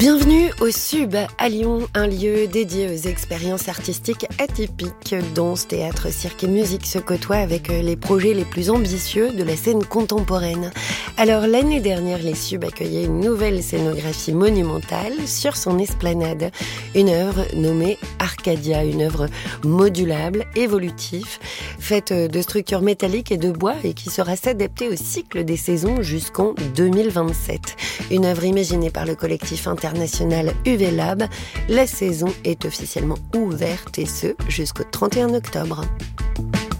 Bienvenue au Sub à Lyon, un lieu dédié aux expériences artistiques atypiques. Danse, théâtre, cirque et musique se côtoient avec les projets les plus ambitieux de la scène contemporaine. Alors l'année dernière, les Sub accueillaient une nouvelle scénographie monumentale sur son esplanade. Une œuvre nommée Arcadia, une œuvre modulable, évolutive, faite de structures métalliques et de bois et qui saura s'adapter au cycle des saisons jusqu'en 2027. Une œuvre imaginée par le collectif international UV Lab. La saison est officiellement ouverte et ce jusqu'au 31 octobre.